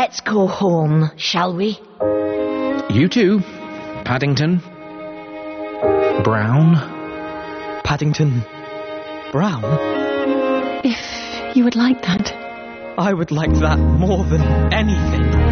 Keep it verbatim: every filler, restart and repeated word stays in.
let's go home, shall we? You too, Paddington. Brown. Paddington Brown? If you would like that. I would like that more than anything.